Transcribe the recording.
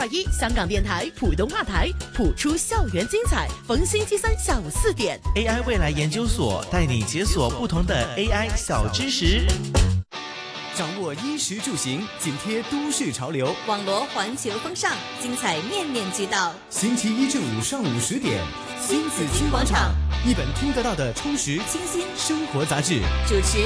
1香港电台普通话台，谱出校园精彩。逢星期三下午4点 ，AI 未来研究所带你解锁不同的 AI 小知识， 掌握衣食住行，紧贴都市潮流， 网罗环球风尚，精彩面面俱到。 星期一至五上午10点， 新紫金广场， 一本听得到的充实清新生活杂志， 主持